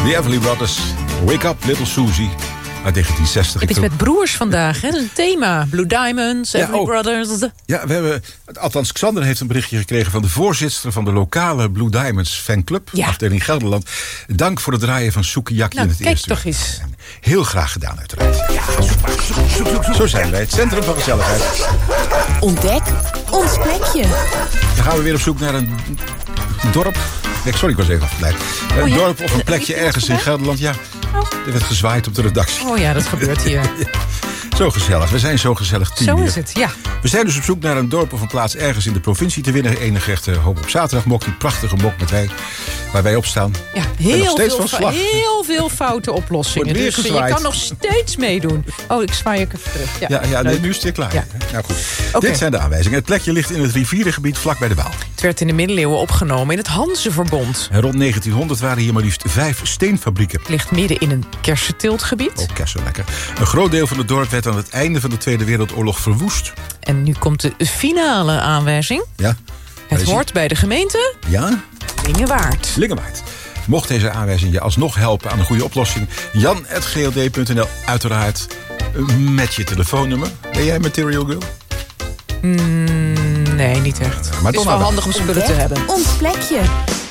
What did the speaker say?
The Everly Brothers, Wake Up Little Susie. Uit 1960. Je bent met broers vandaag, hè? Dat is een thema. Blue Diamonds, Everly Brothers. Ja, we hebben... Althans, Xander heeft een berichtje gekregen van de voorzitter van de lokale Blue Diamonds fanclub. Ja. Afdeling Gelderland. Dank voor het draaien van Sukiyaki in het eerste. Kijk toch eens. Heel graag gedaan, uiteraard. Ja, zoek. Zo zijn wij, het centrum van gezelligheid. Ontdek ons plekje. Dan gaan we weer op zoek naar een dorp. Sorry, ik was even afgeleid. Een dorp of een plekje ergens in Gelderland. Ja, er werd gezwaaid op de redactie. Oh ja, dat gebeurt hier. Zo gezellig. We zijn zo'n gezellig team. Zo is het, ja. We zijn dus op zoek naar een dorp of een plaats ergens in de provincie te winnen. Enige echte hoop op zaterdag. Mok, die prachtige mok met wij, waar wij op staan. Ja, heel veel foute oplossingen. Dus je kan nog steeds meedoen. Oh, ik zwaai je even terug. Ja, nu is het klaar. Ja. Nou goed. Okay. Dit zijn de aanwijzingen. Het plekje ligt in het rivierengebied vlak bij de Waal. Het werd in de middeleeuwen opgenomen in het Hanzeverbond. En rond 1900 waren hier maar liefst 5 steenfabrieken. Het ligt midden in een kersenteeltgebied. Oh, kersen, lekker. Een groot deel van het dorp werd aan het einde van de Tweede Wereldoorlog verwoest. En nu komt de finale aanwijzing. Ja. Het hoort bij de gemeente... Ja? Lingewaard. Mocht deze aanwijzing je alsnog helpen aan een goede oplossing... jan@gld.nl, uiteraard met je telefoonnummer. Ben jij Material Girl? Nee, niet echt. Maar het is wel handig om spullen te hebben. Ons plekje.